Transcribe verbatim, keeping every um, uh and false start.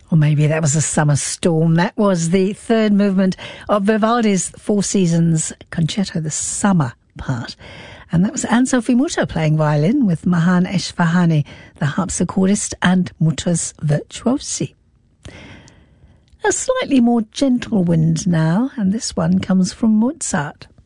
Or maybe that was a summer storm. That was the third movement of Vivaldi's Four Seasons Concerto, the summer part. And that was Anne-Sophie Mutter playing violin with Mahan Eshfahani, the harpsichordist, and Mutter's virtuosi. A slightly more gentle wind now, and this one comes from Mozart.